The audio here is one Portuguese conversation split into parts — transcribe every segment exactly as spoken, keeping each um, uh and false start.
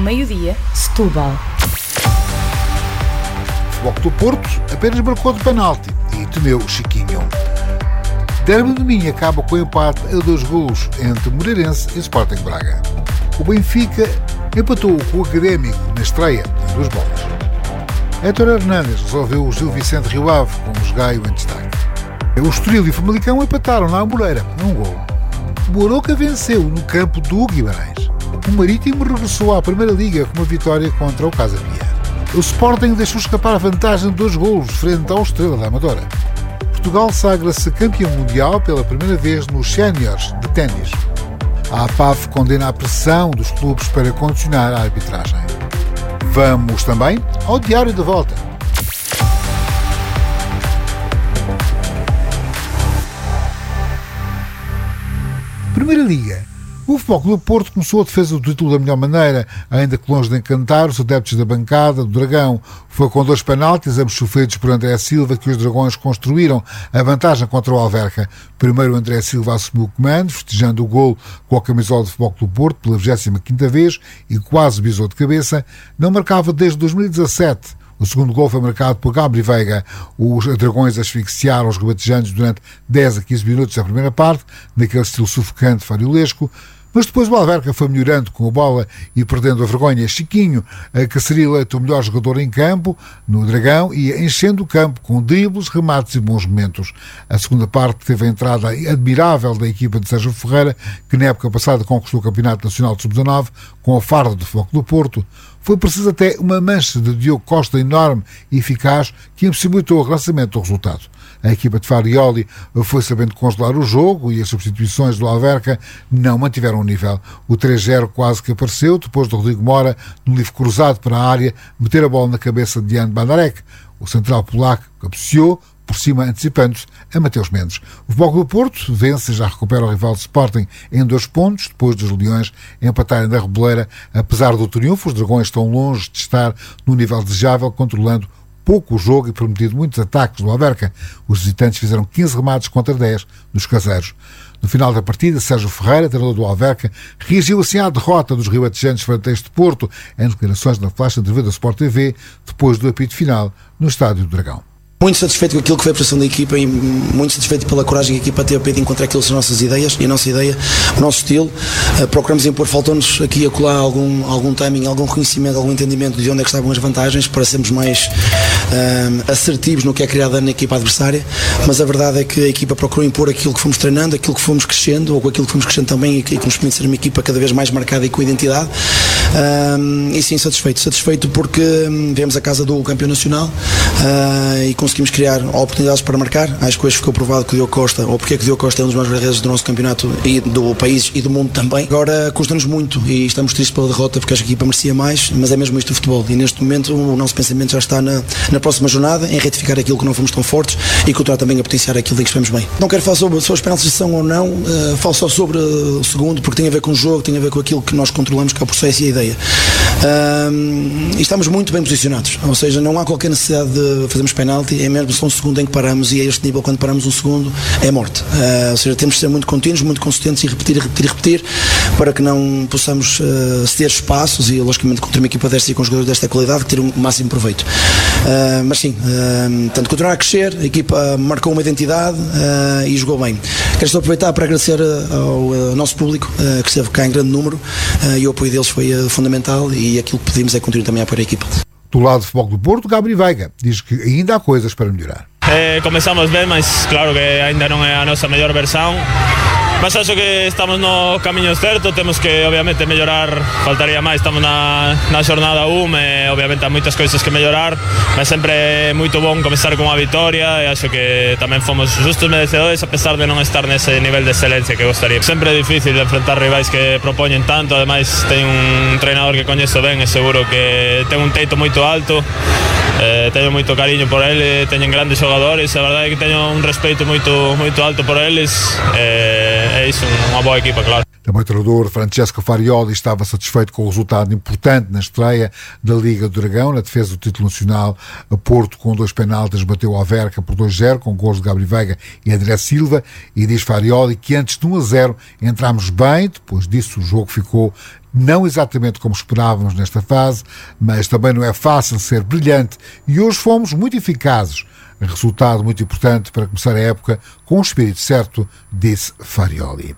meio-dia, Setúbal. O Futebol Clube do Porto apenas marcou de penalti e temeu Chiquinho. Derby de Minho acaba com o empate a dois golos entre Moreirense e Sporting Braga. O Benfica empatou com o Académico na estreia em duas bolas. Héctor Hernández resolveu o Gil Vicente Rio Ave com o Jogaio em destaque. O Estoril e o Famalicão empataram na Amoreira, a um golo. O Borouca venceu no campo do Guimarães. O Marítimo regressou à Primeira Liga com uma vitória contra o Casa Pia. O Sporting deixou escapar a vantagem de dois golos frente ao Estrela da Amadora. Portugal sagra-se campeão mundial pela primeira vez nos séniores de ténis. A APAV condena a pressão dos clubes para condicionar a arbitragem. Vamos também ao Diário da Volta. Primeira Liga. O Futebol Clube do Porto começou a defesa do título da melhor maneira, ainda que longe de encantar os adeptos da bancada do Dragão. Foi com dois penaltis, ambos sofridos por André Silva, que os Dragões construíram a vantagem contra o Alverca. Primeiro André Silva assumiu o comando, festejando o golo com a camisola do Futebol Clube do Porto pela vigésima quinta vez e quase bisou de cabeça. Não marcava desde dois mil e dezassete. O segundo gol foi marcado por Gabri Veiga. Os Dragões asfixiaram os rebatejantes durante dez a quinze minutos da primeira parte, naquele estilo sufocante fariolesco, mas depois o Alverca foi melhorando com a bola e perdendo a vergonha. Chiquinho, que seria eleito o melhor jogador em campo no Dragão, e enchendo o campo com dribles, remates e bons momentos. A segunda parte teve a entrada admirável da equipa de Sérgio Ferreira, que na época passada conquistou o Campeonato Nacional de sub dezanove com a farda do Futebol Clube do Porto. Foi preciso até uma mancha de Diogo Costa enorme e eficaz que impossibilitou o relançamento do resultado. A equipa de Farioli foi sabendo congelar o jogo e as substituições do Alverca não mantiveram o nível. O três zero quase que apareceu depois de Rodrigo Mora, no livre cruzado para a área, meter a bola na cabeça de Jan Bandarek. O central polaco cabeceou, por cima antecipando-se a Mateus Mendes. O Futebol Clube do Porto vence e já recupera o rival de Sporting em dois pontos, depois dos Leões empatarem na Reboleira. Apesar do triunfo, os Dragões estão longe de estar no nível desejável, controlando pouco o jogo e permitindo muitos ataques do Alverca. Os visitantes fizeram quinze remates contra dez dos caseiros. No final da partida, Sérgio Ferreira, treinador do Alverca, reagiu assim à derrota dos ribatejantes frente a este Porto, em declarações na flash entrevista da Sport T V, depois do apito final no Estádio do Dragão. Muito satisfeito com aquilo que foi a prestação da equipa e muito satisfeito pela coragem que a equipa teve para encontrar aquilo que são as nossas ideias e a nossa ideia, o nosso estilo. Uh, procuramos impor, faltou-nos aqui e acolá algum, algum timing, algum conhecimento, algum entendimento de onde é que estavam as vantagens para sermos mais uh, assertivos no que é criado na equipa adversária, mas a verdade é que a equipa procurou impor aquilo que fomos treinando, aquilo que fomos crescendo, ou com aquilo que fomos crescendo também e que, que nos permite ser uma equipa cada vez mais marcada e com identidade. Uh, e sim, satisfeito, satisfeito porque um, viemos à casa do campeão nacional uh, e conseguimos criar oportunidades para marcar. Acho que hoje ficou provado que o Diogo Costa, ou porque é que o Diogo Costa é um dos maiores guarda-redes do nosso campeonato e do país e do mundo também. Agora custa-nos muito e estamos tristes pela derrota porque acho que a equipa merecia mais, mas é mesmo isto o futebol e neste momento o nosso pensamento já está na, na próxima jornada, em retificar aquilo que não fomos tão fortes e continuar também a potenciar aquilo que estivemos bem. Não quero falar sobre se os penaltis são ou não, uh, falo só sobre o segundo porque tem a ver com o jogo, tem a ver com aquilo que nós controlamos, que é o processo e a ideia. Uh, e estamos muito bem posicionados, ou seja, não há qualquer necessidade de fazermos penalti, é mesmo só um segundo em que paramos e a este nível quando paramos um segundo é morte, uh, ou seja, temos de ser muito contínuos, muito consistentes e repetir, repetir, repetir para que não possamos uh, ceder espaços e logicamente contra uma equipa desta e com jogadores desta qualidade que ter um máximo proveito, uh, mas sim, uh, tanto continuar a crescer, a equipa marcou uma identidade uh, e jogou bem. Quero só aproveitar para agradecer ao, ao nosso público uh, que esteve cá em grande número uh, e o apoio deles foi uh, fundamental e aquilo que pedimos é continuar também a apoiar a equipa. Do lado do Futebol do Porto, Gabri Veiga diz que ainda há coisas para melhorar. Eh, começamos bem, mas claro que ainda não é a nossa melhor versão. Mas acho que estamos no caminho certo, temos que obviamente melhorar, faltaria mais, estamos na, na jornada um e obviamente há muitas coisas que melhorar, mas sempre é muito bom começar com a vitória e acho que também fomos justos merecedores, apesar de não estar nesse nível de excelência que gostaria. Sempre é difícil enfrentar rivais que propõem tanto, ademais tem um treinador que conheço bem e seguro que tem um teito muito alto. Eh, tenho muito carinho por ele, tenho grandes jogadores, a verdade é que tenho um respeito muito, muito alto por eles. Eh, é isso, uma boa equipa, claro. Também o treinador Francesco Farioli estava satisfeito com o resultado importante na estreia da Liga do Dragão, na defesa do título nacional. A Porto, com dois penaltis, bateu o Alverca por dois zero, com gols de Gabri Veiga e André Silva, e diz Farioli que antes de um a zero entramos bem, depois disso o jogo ficou não exatamente como esperávamos nesta fase, mas também não é fácil ser brilhante e hoje fomos muito eficazes. Resultado muito importante para começar a época com o espírito certo, disse Farioli.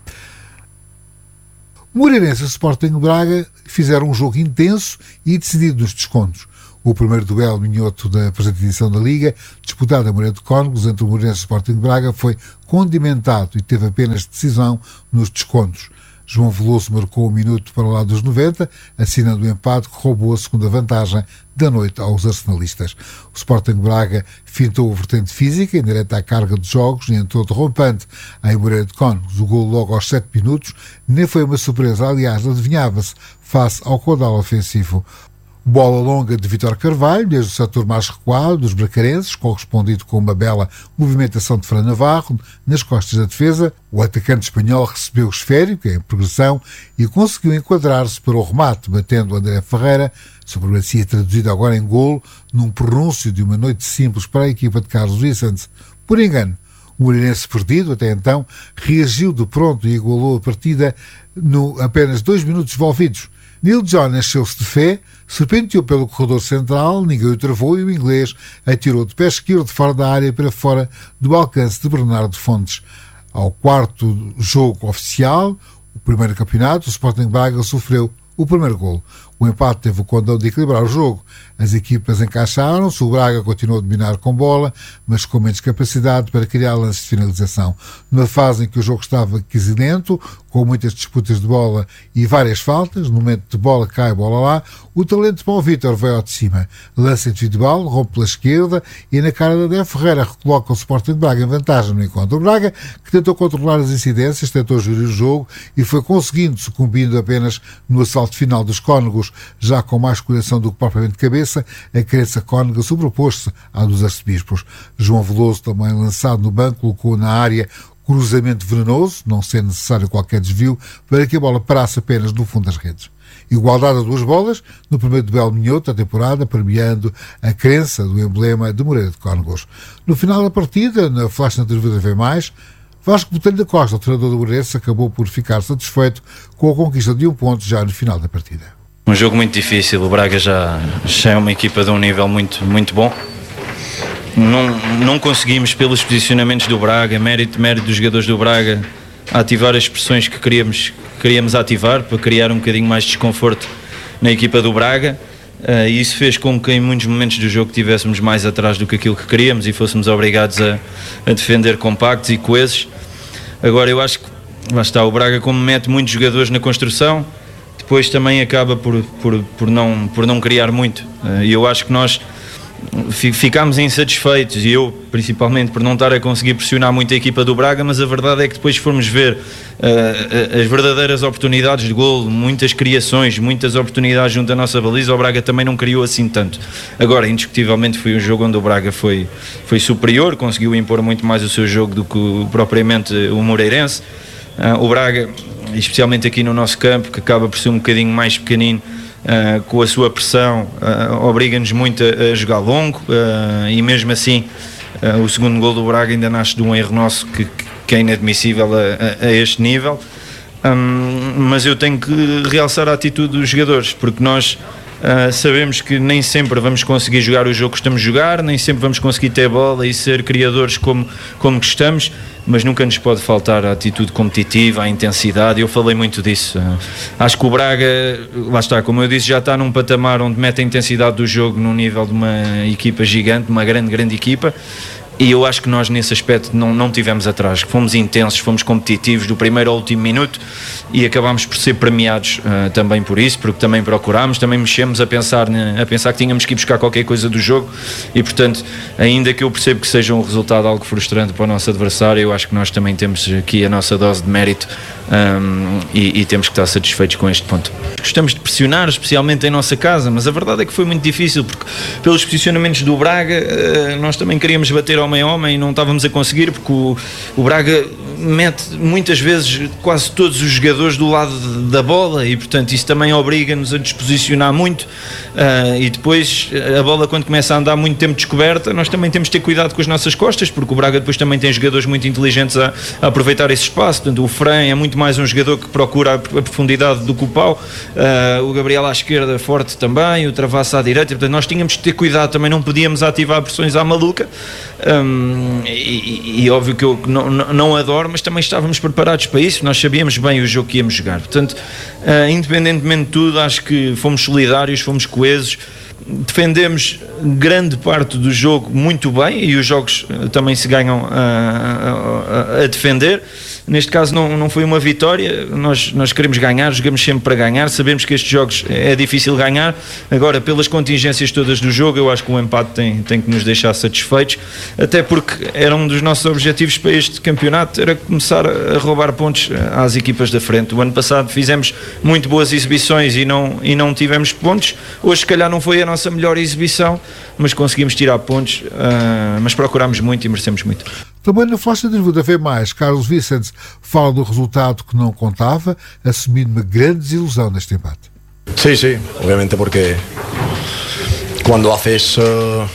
Moreirense e Sporting Braga fizeram um jogo intenso e decidido nos descontos. O primeiro duelo minhoto da presente edição da Liga, disputado a Moreira de Cónegos entre o Moreirense e o Sporting Braga, foi condimentado e teve apenas decisão nos descontos. João Veloso marcou um minuto para o lado dos noventa, assinando o empate que roubou a segunda vantagem da noite aos arsenalistas. O Sporting Braga fintou a vertente física, em direto à carga de jogos, e entrou derrompante em Moreira de Cónegos. O gol logo aos sete minutos nem foi uma surpresa, aliás, adivinhava-se face ao caudal ofensivo. Bola longa de Vítor Carvalho, desde o setor mais recuado dos bracarenses, correspondido com uma bela movimentação de Fran Navarro nas costas da defesa. O atacante espanhol recebeu o esférico em progressão e conseguiu enquadrar-se para o remate, batendo André Ferreira, supremacia traduzida agora em golo, num pronúncio de uma noite simples para a equipa de Carlos Vicente. Por engano, o Moreirense, perdido até então, reagiu de pronto e igualou a partida no apenas dois minutos envolvidos. Neil John encheu-se de fé, serpenteou pelo corredor central, ninguém o travou e o inglês atirou de pé esquerdo fora da área para fora do alcance de Bernardo Fontes. Ao quarto jogo oficial, o primeiro campeonato, o Sporting Braga sofreu o primeiro golo. O empate teve o condão de equilibrar o jogo. As equipas encaixaram-se, o Braga continuou a dominar com bola, mas com menos capacidade para criar lances de finalização. Numa fase em que o jogo estava quesilento, com muitas disputas de bola e várias faltas, no momento de bola cai, bola lá, o talento de Paulo Vítor veio ao de cima. Lance individual, rompe pela esquerda e na cara de André Ferreira recoloca o Sporting Braga em vantagem no encontro. O Braga, que tentou controlar as incidências, tentou gerir o jogo e foi conseguindo, sucumbindo apenas no assalto final dos Cónegos, já com mais coração do que propriamente cabeça, a crença cónega sobrepôs-se à dos arcebispos. João Veloso, também lançado no banco, colocou na área cruzamento venenoso, não sendo necessário qualquer desvio, para que a bola parasse apenas no fundo das redes. Igualdade a duas bolas no primeiro duelo minhoto da temporada, premiando a crença do emblema de Moreira de Cónegos. No final da partida, na flash na televisão V mais, Vasco Botelho da Costa, o treinador do Moreirense, acabou por ficar satisfeito com a conquista de um ponto já no final da partida. Um jogo muito difícil, o Braga já, já é uma equipa de um nível muito, muito bom. Não, não conseguimos, pelos posicionamentos do Braga, mérito, mérito dos jogadores do Braga, ativar as pressões que queríamos, queríamos ativar para criar um bocadinho mais de desconforto na equipa do Braga. Uh, e isso fez com que em muitos momentos do jogo estivéssemos mais atrás do que aquilo que queríamos e fôssemos obrigados a, a defender compactos e coesos. Agora eu acho que lá está, o Braga, como mete muitos jogadores na construção, depois também acaba por, por, por, não, por não criar muito. E eu acho que nós ficámos insatisfeitos, e eu principalmente, por não estar a conseguir pressionar muito a equipa do Braga, mas a verdade é que depois formos ver uh, as verdadeiras oportunidades de golo, muitas criações, muitas oportunidades junto à nossa baliza, o Braga também não criou assim tanto. Agora, indiscutivelmente foi um jogo onde o Braga foi, foi superior, conseguiu impor muito mais o seu jogo do que propriamente o Moreirense. Uh, o Braga, especialmente aqui no nosso campo, que acaba por ser um bocadinho mais pequenino, Uh, com a sua pressão, uh, obriga-nos muito a, a jogar longo, uh, e mesmo assim uh, o segundo gol do Braga ainda nasce de um erro nosso que, que é inadmissível a, a, a este nível. Um, mas eu tenho que realçar a atitude dos jogadores, porque nós uh, sabemos que nem sempre vamos conseguir jogar o jogo que estamos a jogar, nem sempre vamos conseguir ter bola e ser criadores como, como gostamos, mas nunca nos pode faltar a atitude competitiva, a intensidade. Eu falei muito disso. Acho que o Braga, lá está, como eu disse, já está num patamar onde mete a intensidade do jogo num nível de uma equipa gigante, uma grande, grande equipa, e eu acho que nós nesse aspecto não, não tivemos atrás, fomos intensos, fomos competitivos do primeiro ao último minuto e acabámos por ser premiados uh, também por isso, porque também procurámos, também mexemos a pensar, a pensar que tínhamos que ir buscar qualquer coisa do jogo e, portanto, ainda que eu percebo que seja um resultado algo frustrante para o nosso adversário, eu acho que nós também temos aqui a nossa dose de mérito, um, e, e temos que estar satisfeitos com este ponto. Gostamos de pressionar, especialmente em nossa casa, mas a verdade é que foi muito difícil, porque pelos posicionamentos do Braga uh, nós também queríamos bater ao homem a homem e não estávamos a conseguir, porque o, o Braga mete muitas vezes quase todos os jogadores do lado da bola e portanto isso também obriga-nos a disposicionar muito, uh, e depois a bola, quando começa a andar muito tempo descoberta, nós também temos de ter cuidado com as nossas costas, porque o Braga depois também tem jogadores muito inteligentes a, a aproveitar esse espaço. Portanto, o Fran é muito mais um jogador que procura a, a profundidade do que o Pau, uh, o Gabriel à esquerda forte também, o Travasso à direita. Portanto, nós tínhamos de ter cuidado, também não podíamos ativar pressões à maluca, um, e, e, e óbvio que eu não, não, não adoro, mas também estávamos preparados para isso, nós sabíamos bem o jogo que íamos jogar. Portanto, uh, independentemente de tudo, acho que fomos solidários, fomos coesos, defendemos grande parte do jogo muito bem, e os jogos também se ganham a, a, a defender. Neste caso não, não foi uma vitória, nós, nós queremos ganhar, jogamos sempre para ganhar, sabemos que estes jogos é difícil ganhar. Agora, pelas contingências todas do jogo, eu acho que o empate tem, tem que nos deixar satisfeitos, até porque era um dos nossos objetivos para este campeonato, era começar a roubar pontos às equipas da frente. O ano passado fizemos muito boas exibições e não, e não tivemos pontos. Hoje se calhar não foi a nossa melhor exibição, mas conseguimos tirar pontos, uh, mas procurámos muito e merecemos muito. Também na faixa de da V mais, Carlos Vicente fala do resultado que não contava, assumindo uma grande desilusão neste empate. Sí, sí, obviamente porque cuando haces uh,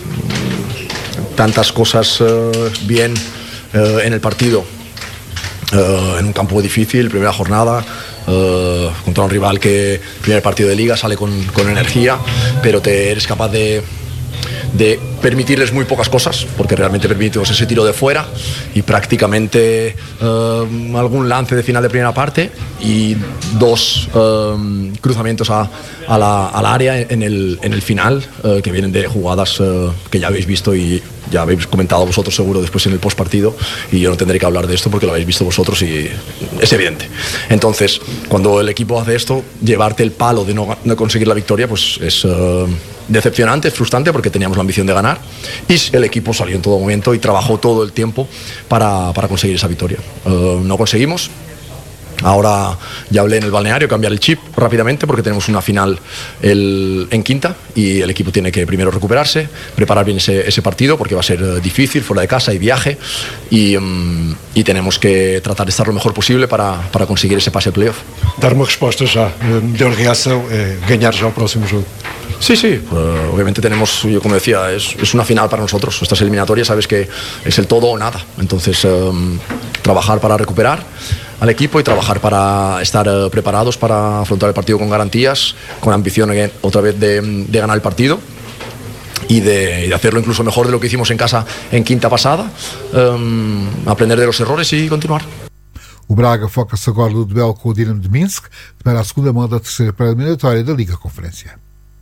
tantas cosas uh, bien uh, en el partido, uh, en un campo difícil, primera jornada, uh, contra un rival que primer partido de liga sale con, con energía, pero te eres capaz de de permitirles muy pocas cosas, porque realmente permitimos ese tiro de fuera y prácticamente uh, algún lance de final de primera parte y dos uh, cruzamientos a, a la, al área en el, en el final, uh, que vienen de jugadas uh, que ya habéis visto y ya habéis comentado vosotros seguro después en el post partido, y yo no tendré que hablar de esto porque lo habéis visto vosotros y es evidente. Entonces, cuando el equipo hace esto, llevarte el palo de no, no conseguir la victoria, pues es uh, decepcionante, es frustrante, porque teníamos la ambición de ganar y el equipo salió en todo momento y trabajó todo el tiempo para, para conseguir esa victoria. Uh, no conseguimos. Ahora ya hablé en el balneario, cambiar el chip rápidamente porque tenemos una final el, en quinta y el equipo tiene que primero recuperarse, preparar bien ese, ese partido porque va a ser difícil, fuera de casa y viaje, y, um, y tenemos que tratar de estar lo mejor posible para, para conseguir ese pase al playoff. Dar uma resposta já, a melhor reação é ganhar já o próximo jogo. Sí, sí, uh, obviamente tenemos, yo como decía, es, es una final para nosotros. Estas eliminatorias sabes que es el todo o nada, entonces um, trabajar para recuperar al equipo y trabajar para estar uh, preparados para afrontar el partido con garantías, con ambición again, otra vez de, de ganar el partido y de, de hacerlo incluso mejor de lo que hicimos en casa en quinta pasada, um, aprender de los errores y continuar. O Braga foca-se agora no duelo com o Dinamo de Minsk para a segunda mão da terceira pré-eliminatória da Liga Conferência.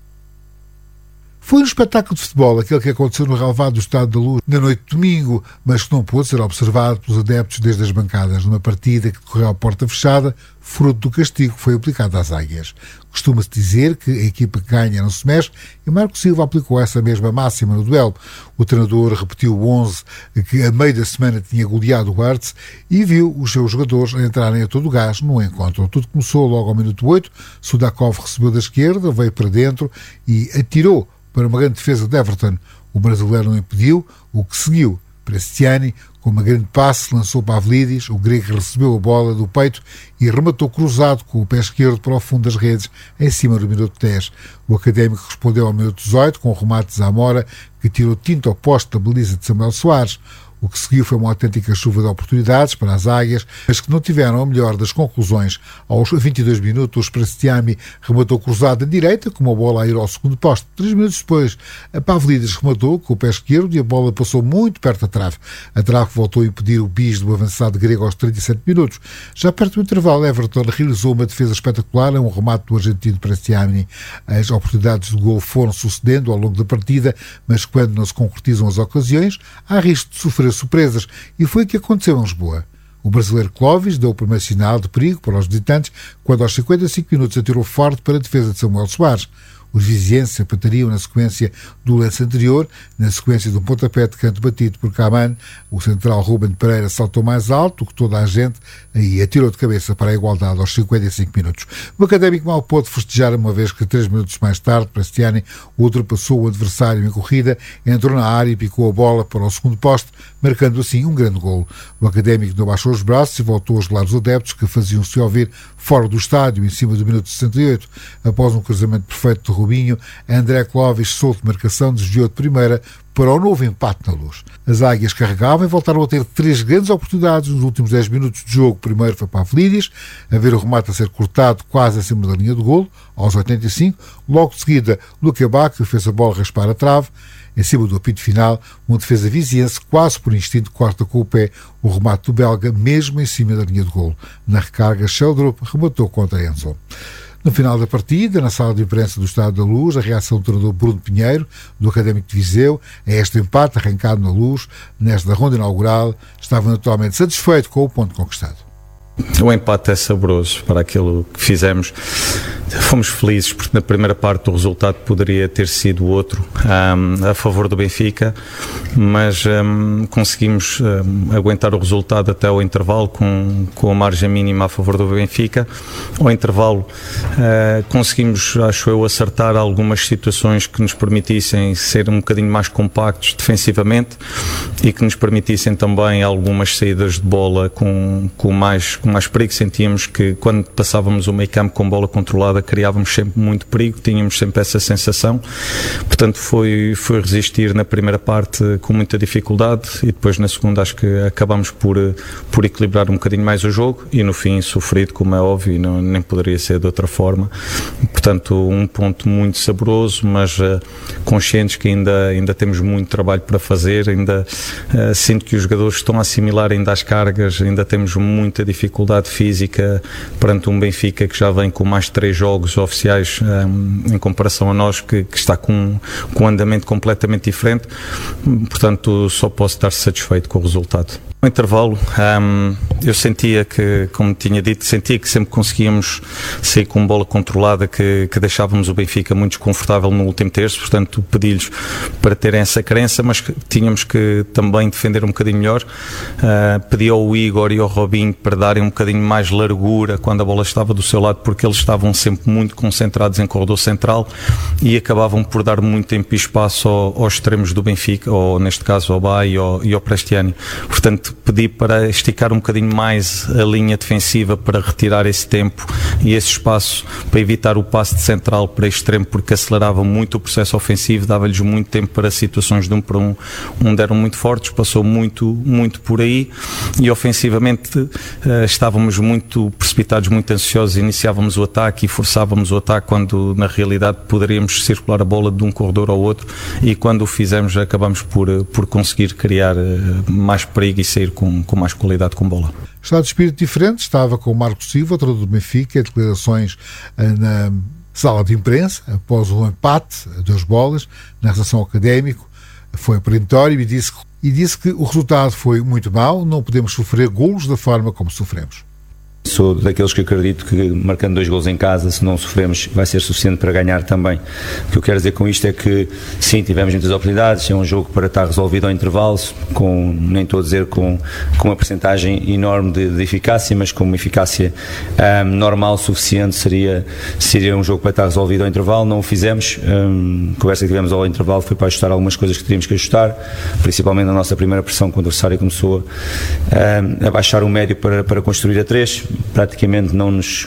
Foi um espetáculo de futebol aquele que aconteceu no relvado do Estádio da Luz na noite de domingo, mas que não pôde ser observado pelos adeptos desde as bancadas, numa partida que decorreu à porta fechada, fruto do castigo que foi aplicado às Águias. Costuma-se dizer que a equipa que ganha não se mexe, e Marco Silva aplicou essa mesma máxima no duelo. O treinador repetiu o onze que a meio da semana tinha goleado o Hearts e viu os seus jogadores entrarem a todo o gás no encontro. Tudo começou logo ao minuto oito, Sudakov recebeu da esquerda, veio para dentro e atirou para uma grande defesa de Everton. O brasileiro não impediu, o que seguiu. Prestiani, com uma grande passe, lançou Pavlidis, o grego recebeu a bola do peito e rematou cruzado com o pé esquerdo para o fundo das redes, em cima do minuto dez. O académico respondeu ao minuto dezoito com o remate de Zamora, que tirou tinta ao poste da baliza de Samuel Soares. O que seguiu foi uma autêntica chuva de oportunidades para as Águias, mas que não tiveram a melhor das conclusões. Aos vinte e dois minutos, Prestiani rematou cruzado à direita, com uma bola a ir ao segundo poste. Três minutos depois, a Pavlidis rematou com o pé esquerdo e a bola passou muito perto da trave. A trave voltou a impedir o bis do avançado grego aos trinta e sete minutos. Já perto do intervalo, Everton realizou uma defesa espetacular, um remate do argentino Prestiani. As oportunidades de gol foram sucedendo ao longo da partida, mas quando não se concretizam as ocasiões, há risco de sofrer surpresas, e foi o que aconteceu em Lisboa. O brasileiro Clóvis deu o primeiro sinal de perigo para os visitantes quando aos cinquenta e cinco minutos atirou forte para a defesa de Samuel Soares. Os vizienses empatariam na sequência do lance anterior, na sequência de um pontapé de canto batido por Kaman. O central Ruben Pereira saltou mais alto que toda a gente e atirou de cabeça para a igualdade aos cinquenta e cinco minutos. O Académico mal pôde festejar, uma vez que três minutos mais tarde, Prestiani ultrapassou o adversário em corrida, entrou na área e picou a bola para o segundo poste, marcando assim um grande golo. O Académico não baixou os braços e voltou a gelar os adeptos, que faziam-se ouvir fora do estádio, em cima do minuto sessenta e oito. Após um cruzamento perfeito de Rubinho, André Clóvis, solto de marcação, desviou de primeira para o novo empate na Luz. As Águias carregavam e voltaram a ter três grandes oportunidades nos últimos dez minutos de jogo. Primeiro foi para Avelídeas, a ver o remate a ser cortado quase acima da linha de golo, aos oitenta e cinco. Logo de seguida, Luca Bacchio fez a bola raspar a trave. Em cima do apito final, um defesa viziense quase por instinto corta com o pé o remate do belga, mesmo em cima da linha de golo. Na recarga, Sheldrup rematou contra Enzo. No final da partida, na sala de imprensa do Estádio da Luz, a reação do treinador Bruno Pinheiro, do Académico de Viseu, a este empate arrancado na Luz, nesta ronda inaugural, estava naturalmente satisfeito com o ponto conquistado. O empate é saboroso para aquilo que fizemos. Fomos felizes porque na primeira parte o resultado poderia ter sido outro, um, a favor do Benfica, mas um, conseguimos um, aguentar o resultado até ao intervalo com, com a margem mínima a favor do Benfica. Ao intervalo uh, conseguimos, acho eu, acertar algumas situações que nos permitissem ser um bocadinho mais compactos defensivamente e que nos permitissem também algumas saídas de bola com, com mais com mais perigo. Sentíamos que quando passávamos o meio campo com bola controlada criávamos sempre muito perigo, tínhamos sempre essa sensação. Portanto foi, foi resistir na primeira parte com muita dificuldade e depois na segunda acho que acabamos por, por equilibrar um bocadinho mais o jogo e no fim sofrido, como é óbvio, e não, nem poderia ser de outra forma. Portanto um ponto muito saboroso, mas uh, conscientes que ainda, ainda temos muito trabalho para fazer, ainda uh, sinto que os jogadores estão a assimilar ainda as cargas, ainda temos muita dificuldade física perante um Benfica que já vem com mais três jogos oficiais um, em comparação a nós, que, que está com, com um andamento completamente diferente. Portanto, só posso estar satisfeito com o resultado. No intervalo, um, eu sentia que, como tinha dito, sentia que sempre conseguíamos sair com bola controlada, que, que deixávamos o Benfica muito desconfortável no último terço, portanto pedi-lhes para terem essa crença, mas que tínhamos que também defender um bocadinho melhor. Uh, pedi ao Igor e ao Robinho para darem um bocadinho mais largura quando a bola estava do seu lado, porque eles estavam sempre muito concentrados em corredor central e acabavam por dar muito tempo e espaço ao, aos extremos do Benfica, ou neste caso ao Bay e ao, e ao Prestiani. Portanto, pedi para esticar um bocadinho mais a linha defensiva para retirar esse tempo e esse espaço para evitar o passe de central para extremo, porque acelerava muito o processo ofensivo, dava-lhes muito tempo para situações de um para um, onde eram muito fortes, passou muito, muito por aí e ofensivamente uh, estávamos muito precipitados, muito ansiosos, iniciávamos o ataque e forçávamos o ataque quando na realidade poderíamos circular a bola de um corredor ao outro e quando o fizemos acabamos por, por conseguir criar uh, mais perigo e sair com, com mais qualidade com bola. Estado de espírito diferente estava com o Marco Silva, treinador do Benfica, declarações na sala de imprensa após o empate a duas bolas na redação Académico. Foi perentório e disse, e disse que o resultado foi muito mau, não podemos sofrer golos da forma como sofremos. Sou daqueles que acredito que marcando dois golos em casa, se não sofremos, vai ser suficiente para ganhar também. O que eu quero dizer com isto é que sim, tivemos muitas oportunidades, é um jogo para estar resolvido ao intervalo, com, nem estou a dizer com, com uma percentagem enorme de, de eficácia, mas com uma eficácia um, normal, suficiente, seria, seria um jogo para estar resolvido ao intervalo. Não o fizemos, um, a conversa que tivemos ao intervalo foi para ajustar algumas coisas que teríamos que ajustar, principalmente na nossa primeira pressão, quando o adversário começou um, a baixar o médio para, para construir a três. Praticamente não nos...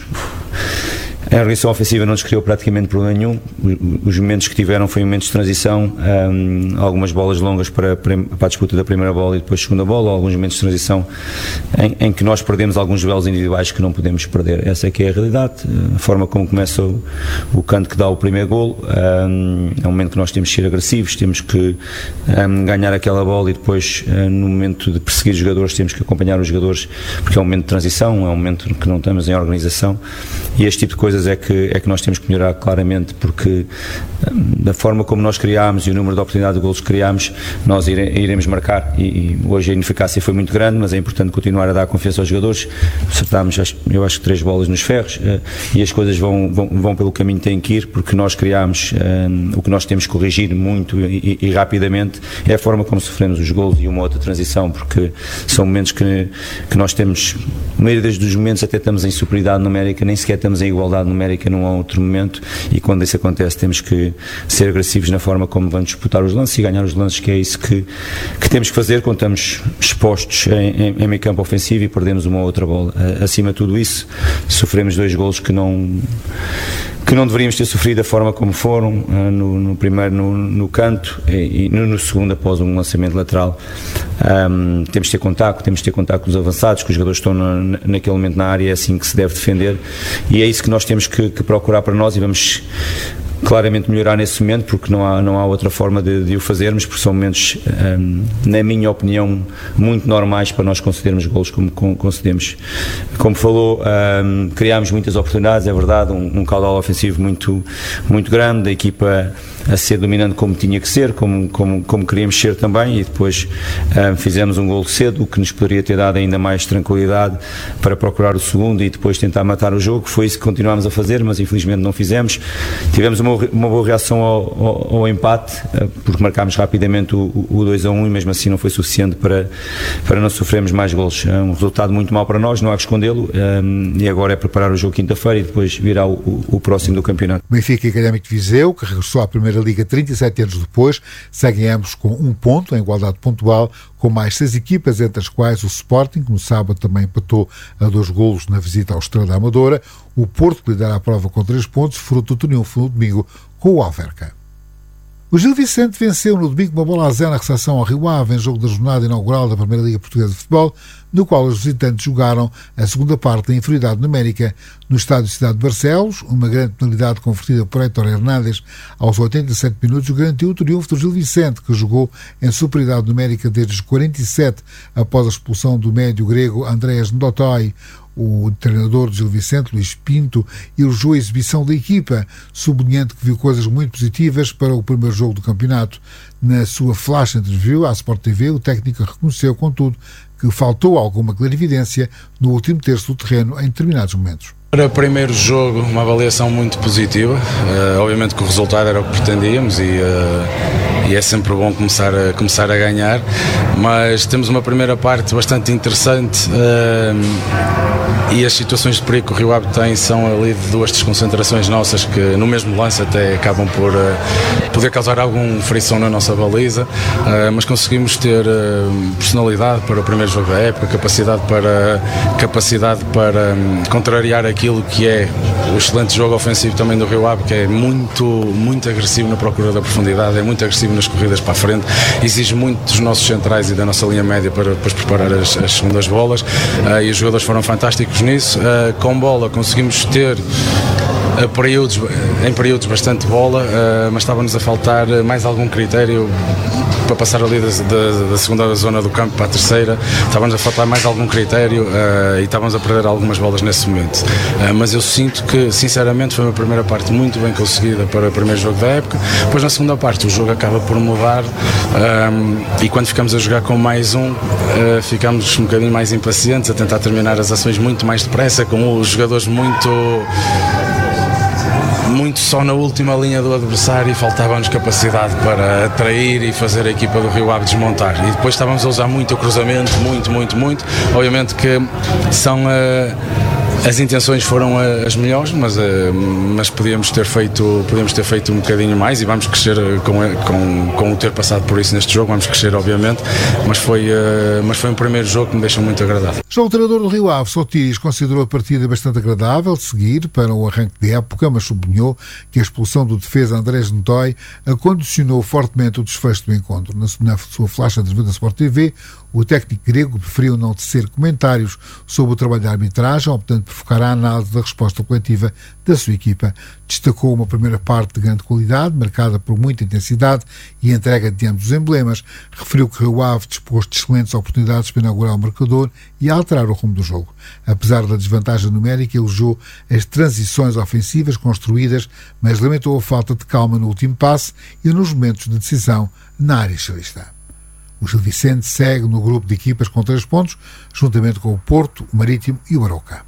A organização ofensiva não nos criou praticamente problema nenhum. Os momentos que tiveram foi momentos de transição, um, algumas bolas longas para, para a disputa da primeira bola e depois da segunda bola, alguns momentos de transição em, em que nós perdemos alguns duelos individuais que não podemos perder. Essa é que é a realidade. A forma como começa o, o canto que dá o primeiro golo, um, é um momento que nós temos que ser agressivos, temos que um, ganhar aquela bola e depois, um, no momento de perseguir os jogadores, temos que acompanhar os jogadores, porque é um momento de transição, é um momento que não estamos em organização e este tipo de coisas coisas é que, é que nós temos que melhorar claramente, porque da forma como nós criámos e o número de oportunidades de golos que criámos, nós ire, iremos marcar, e, e hoje a ineficácia foi muito grande, mas é importante continuar a dar confiança aos jogadores. Acertámos, eu acho que três bolas nos ferros, e as coisas vão, vão, vão pelo caminho que têm que ir, porque nós criámos um, o que nós temos que corrigir muito e, e, e rapidamente é a forma como sofremos os golos e uma outra transição, porque são momentos que, que nós temos, na maioria dos momentos até estamos em superioridade numérica, nem sequer estamos em igualdade numérica num outro momento, e quando isso acontece temos que ser agressivos na forma como vamos disputar os lances e ganhar os lances, que é isso que, que temos que fazer quando estamos expostos em, em, em meio campo ofensivo e perdemos uma ou outra bola. Acima de tudo isso, sofremos dois golos que não que não deveríamos ter sofrido da forma como foram, no, no primeiro no, no canto e, e no, no segundo após um lançamento lateral. Um, temos de ter contacto, temos de ter contacto com os avançados, que os jogadores estão na, naquele momento na área, é assim que se deve defender, e é isso que nós temos que, que procurar para nós, e vamos claramente melhorar nesse momento, porque não há, não há outra forma de, de o fazermos, porque são momentos, um, na minha opinião, muito normais para nós concedermos golos como concedemos. Como falou, um, criámos muitas oportunidades, é verdade, um, um caudal ofensivo muito, muito grande, a equipa a ser dominante como tinha que ser, como, como, como queríamos ser também, e depois um, fizemos um golo cedo, o que nos poderia ter dado ainda mais tranquilidade para procurar o segundo e depois tentar matar o jogo. Foi isso que continuámos a fazer, mas infelizmente não fizemos. Tivemos uma uma boa reação ao, ao, ao empate, porque marcámos rapidamente o, o dois a um, e mesmo assim não foi suficiente para, para não sofrermos mais golos. É um resultado muito mau para nós, não há que escondê-lo, um, e agora é preparar o jogo quinta-feira e depois virá o, o, o próximo do campeonato. Benfica e Académico de Viseu, que regressou à Primeira Liga trinta e sete anos depois, seguem ambos com um ponto, em igualdade pontual, com mais seis equipas, entre as quais o Sporting, que no sábado também empatou a dois golos na visita ao Estrela da Amadora, o Porto, que lidera a prova com três pontos, fruto do triunfo no domingo com o Alverca. O Gil Vicente venceu no domingo uma bola a zero na recepção ao Rio Ave, em jogo da jornada inaugural da Primeira Liga Portuguesa de Futebol, no qual os visitantes jogaram a segunda parte da inferioridade numérica no estádio Cidade de Barcelos. Uma grande penalidade convertida por Héctor Hernández aos oitenta e sete minutos garantiu o triunfo do Gil Vicente, que jogou em superioridade numérica desde os quarenta e sete, após a expulsão do médio grego Andreas Ndotoy. O treinador do Gil Vicente, Luís Pinto, elogiou a exibição da equipa, sublinhando que viu coisas muito positivas para o primeiro jogo do campeonato. Na sua flash interview à Sport T V, o técnico reconheceu, contudo, que faltou alguma clarividência no último terço do terreno em determinados momentos. Para o primeiro jogo, uma avaliação muito positiva. Uh, obviamente que o resultado era o que pretendíamos e, uh, e é sempre bom começar a, começar a ganhar, mas temos uma primeira parte bastante interessante uh, e as situações de perigo que o Rio Ave tem são ali de duas desconcentrações nossas que no mesmo lance até acabam por uh, poder causar algum frição na nossa baliza, uh, mas conseguimos ter uh, personalidade para o primeiro jogo da época, capacidade para, capacidade para um, contrariar aqui aquilo que é o excelente jogo ofensivo também do Rio Ave, que é muito, muito agressivo na procura da profundidade, é muito agressivo nas corridas para a frente, exige muito dos nossos centrais e da nossa linha média para depois preparar as, as segundas bolas, uh, e os jogadores foram fantásticos nisso. Uh, com bola conseguimos ter a períodos, em períodos bastante bola, uh, mas estava-nos a faltar mais algum critério para passar ali da, da, da segunda zona do campo para a terceira. Estávamos a faltar mais algum critério uh, e estávamos a perder algumas bolas nesse momento, uh, mas eu sinto que sinceramente foi uma primeira parte muito bem conseguida para o primeiro jogo da época. Depois na segunda parte o jogo acaba por mudar, um, e quando ficamos a jogar com mais um, uh, ficamos um bocadinho mais impacientes, a tentar terminar as ações muito mais depressa, com os jogadores muito muito só na última linha do adversário, e faltava-nos capacidade para atrair e fazer a equipa do Rio Ave desmontar, e depois estávamos a usar muito o cruzamento, muito, muito, muito, obviamente que são uh, as intenções foram uh, as melhores, mas, uh, mas podíamos ter feito podíamos ter feito um bocadinho mais, e vamos crescer com, com, com o ter passado por isso neste jogo, vamos crescer obviamente, mas foi, uh, mas foi um primeiro jogo que me deixou muito agradável. Já o treinador do Rio Ave, Sotiris, considerou a partida bastante agradável de seguir para o arranque de época, mas sublinhou que a expulsão do defesa Andrés Ndotoy condicionou fortemente o desfecho do encontro. Na, na sua flash entrevista da Sport T V, o técnico grego preferiu não tecer comentários sobre o trabalho da arbitragem, optando por provocar a análise da resposta coletiva da sua equipa. Destacou uma primeira parte de grande qualidade, marcada por muita intensidade e entrega de ambos os emblemas. Referiu que Rio Ave dispôs de excelentes oportunidades para inaugurar o marcador e alterar o rumo do jogo. Apesar da desvantagem numérica, elogiou as transições ofensivas construídas, mas lamentou a falta de calma no último passe e nos momentos de decisão na área xilista. O Gil Vicente segue no grupo de equipas com três pontos, juntamente com o Porto, o Marítimo e o Arouca.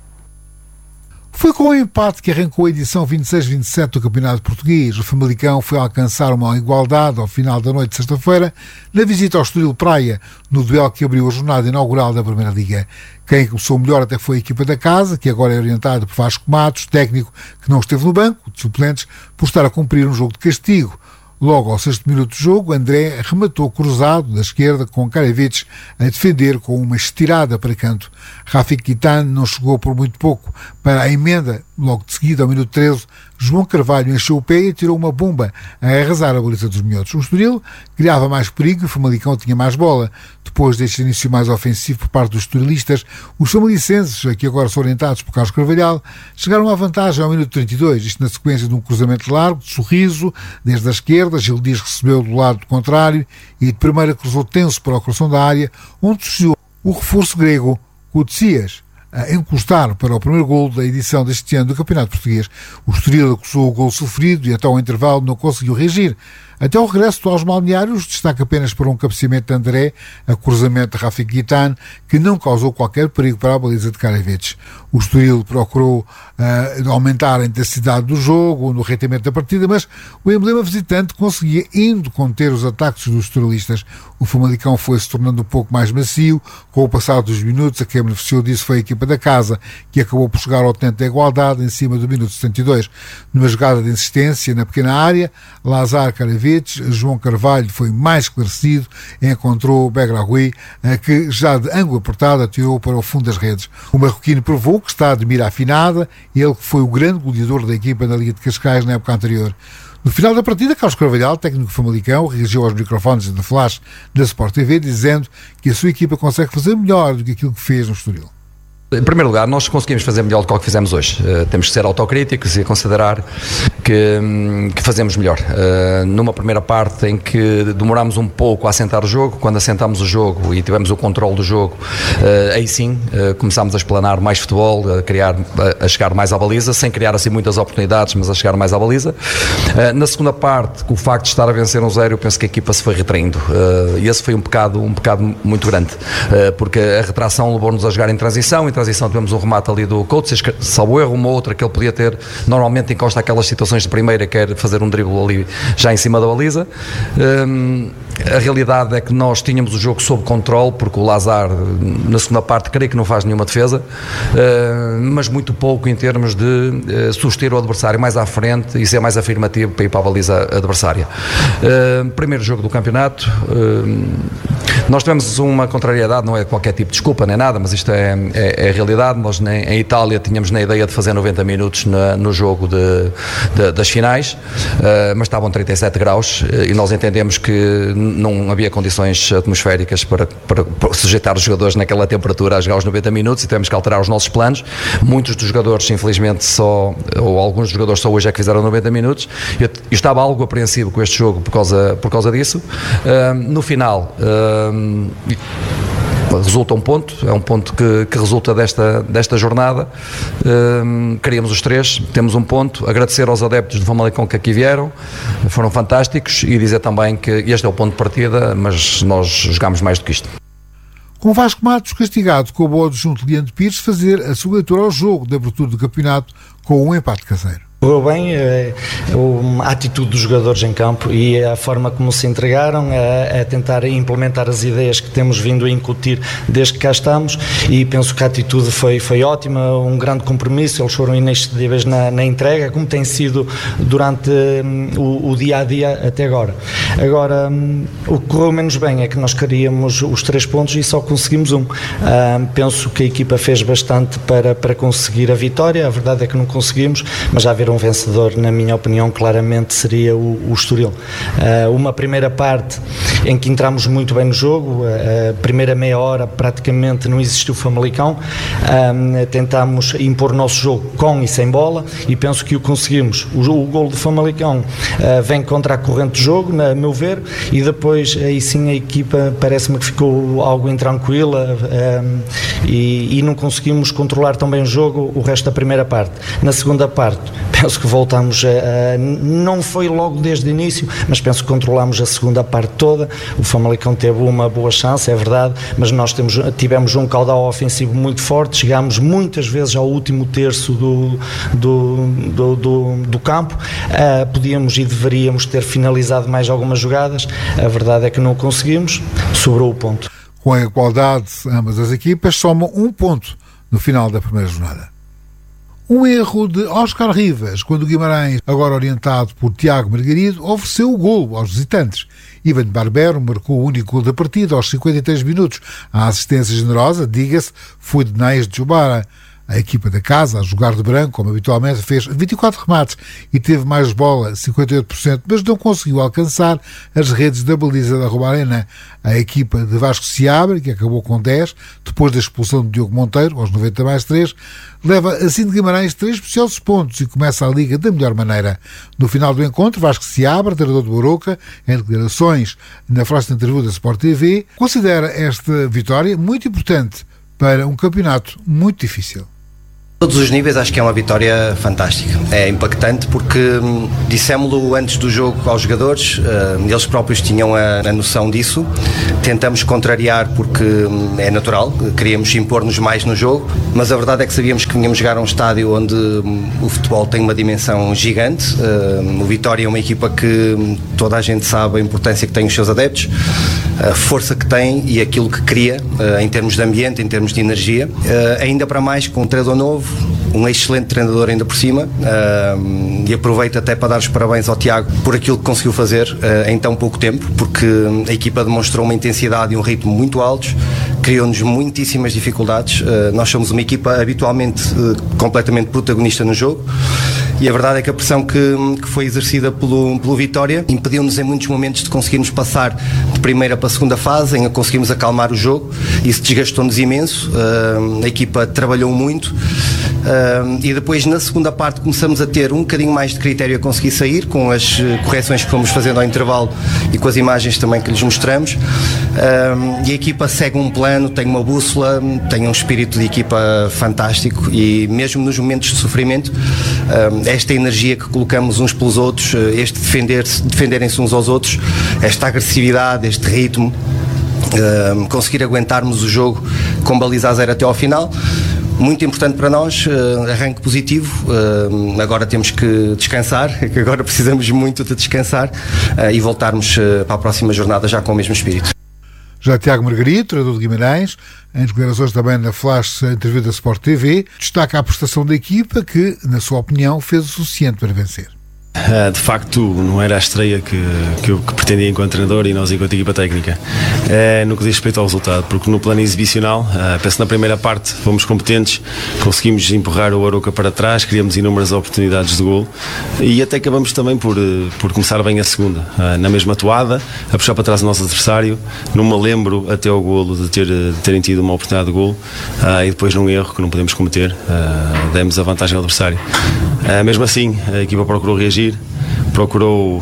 Foi com o empate que arrancou a edição vinte e seis vinte e sete do Campeonato Português. O Famalicão foi alcançar uma igualdade ao final da noite de sexta-feira, na visita ao Estoril Praia, no duelo que abriu a jornada inaugural da Primeira Liga. Quem começou melhor até foi a equipa da casa, que agora é orientada por Vasco Matos, técnico que não esteve no banco de suplentes, por estar a cumprir um jogo de castigo. Logo ao sexto minuto de jogo, André rematou cruzado da esquerda com Karavic a defender com uma estirada para canto. Rafik Guitane não chegou por muito pouco para a emenda. Logo de seguida, ao minuto treze, João Carvalho encheu o pé e tirou uma bomba a arrasar a baliza dos minhotos. O Estoril criava mais perigo e o Famalicão tinha mais bola. Depois deste início mais ofensivo por parte dos estorilistas, os famalicenses, que agora são orientados por Carlos Carvalhal, chegaram à vantagem ao minuto trinta e dois, isto na sequência de um cruzamento largo, de sorriso, desde a esquerda. Gil Dias recebeu do lado contrário e de primeira cruzou tenso para o coração da área, onde surgiu o reforço grego, Koutsias, a encostar para o primeiro golo da edição deste ano do Campeonato Português. O Estoril acusou o golo sofrido e até ao intervalo não conseguiu reagir. Até o regresso aos balneários, destaca apenas para um cabeceamento de André, a cruzamento de Rafik Guitane, que não causou qualquer perigo para a baliza de Karavic. O Estoril procurou uh, aumentar a intensidade do jogo no reitamento da partida, mas o emblema visitante conseguia indo conter os ataques dos estorilistas. O Famalicão foi-se tornando um pouco mais macio. Com o passar dos minutos, a quem beneficiou disso foi a equipa da casa, que acabou por chegar ao tento da igualdade em cima do minuto setenta e dois. Numa jogada de insistência na pequena área, Lazar Karavic, João Carvalho foi mais esclarecido e encontrou o Begraoui, que já de ângulo apertado atirou para o fundo das redes. O marroquino provou que está de mira afinada, ele que foi o grande goleador da equipa na Liga de Cascais na época anterior. No final da partida, Carlos Carvalhal, técnico Famalicão, reagiu aos microfones da Flash da Sport T V, dizendo que a sua equipa consegue fazer melhor do que aquilo que fez no Estoril. Em primeiro lugar, nós conseguimos fazer melhor do que o que fizemos hoje. Uh, temos que ser autocríticos e considerar que, um, que fazemos melhor. Uh, numa primeira parte em que demorámos um pouco a assentar o jogo, quando assentámos o jogo e tivemos o controle do jogo, uh, aí sim uh, começámos a explanar mais futebol, a, criar, a, a chegar mais à baliza, sem criar assim muitas oportunidades, mas a chegar mais à baliza. Uh, na segunda parte, com o facto de estar a vencer um zero, eu penso que a equipa se foi retraindo. Uh, e esse foi um pecado, um pecado muito grande, uh, porque a retração levou-nos a jogar em transição, em transição tivemos um remate ali do Coates, salvo erro, uma outra que ele podia ter, normalmente encosta aquelas situações de primeira, quer fazer um drible ali já em cima da baliza. Um, a realidade é que nós tínhamos o jogo sob controle, porque o Lazar na segunda parte creio que não faz nenhuma defesa, uh, mas muito pouco em termos de uh, suster o adversário mais à frente e ser mais afirmativo para ir para a baliza adversária. Uh, primeiro jogo do campeonato, uh, nós tivemos uma contrariedade, não é qualquer tipo de desculpa nem nada, mas isto é, é, é a realidade. Nós nem, em Itália tínhamos na ideia de fazer noventa minutos na, no jogo de, de, das finais, uh, mas estavam trinta e sete graus uh, e nós entendemos que não havia condições atmosféricas para, para, para sujeitar os jogadores naquela temperatura a jogar os noventa minutos e tivemos que alterar os nossos planos. Muitos dos jogadores, infelizmente, só, ou alguns jogadores só hoje é que fizeram noventa minutos. Eu, eu estava algo apreensivo com este jogo por causa, por causa disso. Uh, no final, uh, resulta um ponto, é um ponto que, que resulta desta, desta jornada. Um, queríamos os três, temos um ponto. Agradecer aos adeptos do Famalicão que aqui vieram, foram fantásticos, e dizer também que este é o ponto de partida, mas nós jogámos mais do que isto. Com Vasco Matos castigado com o adjunto Leandro Pires fazer a sua leitura ao jogo de abertura do campeonato com um empate caseiro. Correu bem, é, a atitude dos jogadores em campo e a forma como se entregaram a, a tentar implementar as ideias que temos vindo a incutir desde que cá estamos, e penso que a atitude foi, foi ótima, um grande compromisso. Eles foram inexcedíveis na, na entrega, como tem sido durante um, o, o dia a dia até agora. Agora, um, o que correu menos bem é que nós queríamos os três pontos e só conseguimos um. Um, penso que a equipa fez bastante para, para conseguir a vitória. A verdade é que não conseguimos, mas já haver um vencedor, na minha opinião, claramente seria o, o Estoril. Uh, uma primeira parte em que entramos muito bem no jogo, a uh, primeira meia hora praticamente não existiu Famalicão, uh, tentámos impor o nosso jogo com e sem bola e penso que o conseguimos. O, o gol do Famalicão uh, vem contra a corrente de jogo, na meu ver, e depois aí sim a equipa parece-me que ficou algo intranquila uh, e, e não conseguimos controlar tão bem o jogo o resto da primeira parte. Na segunda parte penso que voltamos a, a, não foi logo desde o início, mas penso que controlámos a segunda parte toda. O Famalicão teve uma boa chance, é verdade, mas nós temos, tivemos um caudal ofensivo muito forte, chegámos muitas vezes ao último terço do, do, do, do, do campo, uh, podíamos e deveríamos ter finalizado mais algumas jogadas, a verdade é que não conseguimos, sobrou o ponto. Com a igualdade, ambas as equipas somam um ponto no final da primeira jornada. Um erro de Óscar Rivas, quando o Guimarães, agora orientado por Tiago Margarido, ofereceu o golo aos visitantes. Ivan Barbero marcou o único gol da partida aos cinquenta e três minutos. A assistência generosa, diga-se, foi de Naís de Jubara. A equipa da casa, a jogar de branco, como habitualmente, fez vinte e quatro remates e teve mais bola, cinquenta e oito por cento, mas não conseguiu alcançar as redes da baliza da Romarena. A equipa de Vasco Seabra, que acabou com dez, depois da expulsão de Diogo Monteiro, aos noventa mais três, leva assim de Guimarães três preciosos pontos e começa a Liga da melhor maneira. No final do encontro, Vasco Seabra, treinador de Oroca, em declarações na frase de entrevista da Sport T V, considera esta vitória muito importante para um campeonato muito difícil. Todos os níveis acho que é uma vitória fantástica, é impactante porque hum, dissemos-lo antes do jogo aos jogadores, hum, eles próprios tinham a, a noção disso, tentamos contrariar porque hum, é natural, queríamos impor-nos mais no jogo, mas a verdade é que sabíamos que vinhamos jogar a um estádio onde hum, o futebol tem uma dimensão gigante, hum, o Vitória é uma equipa que hum, toda a gente sabe a importância que tem os seus adeptos, a força que tem e aquilo que cria uh, em termos de ambiente, em termos de energia, uh, ainda para mais com um treinador novo, um excelente treinador ainda por cima, uh, e aproveito até para dar os parabéns ao Tiago por aquilo que conseguiu fazer uh, em tão pouco tempo, porque a equipa demonstrou uma intensidade e um ritmo muito altos, criou-nos muitíssimas dificuldades, uh, nós somos uma equipa habitualmente uh, completamente protagonista no jogo, e a verdade é que a pressão que, que foi exercida pelo, pelo Vitória impediu-nos em muitos momentos de conseguirmos passar de primeira para a segunda fase, em que conseguimos acalmar o jogo. Isso desgastou-nos imenso, uh, a equipa trabalhou muito, uh, e depois na segunda parte começamos a ter um bocadinho mais de critério a conseguir sair, com as correções que fomos fazendo ao intervalo e com as imagens também que lhes mostramos, uh, e a equipa segue um plano, tem uma bússola, tem um espírito de equipa fantástico, e mesmo nos momentos de sofrimento, uh, esta energia que colocamos uns pelos outros, este defender, defenderem-se uns aos outros, esta agressividade, este ritmo, uh, conseguir aguentarmos o jogo com baliza a zero até ao final, muito importante para nós, uh, arranque positivo, uh, agora temos que descansar, que agora precisamos muito de descansar uh, e voltarmos uh, para a próxima jornada já com o mesmo espírito. Já Tiago Margarido, treinador de Guimarães, em declarações também na flash entrevista da Sport T V, destaca a prestação da equipa que, na sua opinião, fez o suficiente para vencer. Uh, de facto não era a estreia que, que eu que pretendia enquanto treinador e nós enquanto equipa técnica, uh, no que diz respeito ao resultado, porque no plano exibicional, uh, penso na primeira parte fomos competentes, conseguimos empurrar o Arouca para trás, criamos inúmeras oportunidades de golo e até acabamos também por, uh, por começar bem a segunda, uh, na mesma toada, a puxar para trás o nosso adversário, não me lembro até ao golo de, ter, de terem tido uma oportunidade de golo, uh, e depois num erro que não podemos cometer, uh, demos a vantagem ao adversário. Uh, mesmo assim a equipa procurou reagir, procurou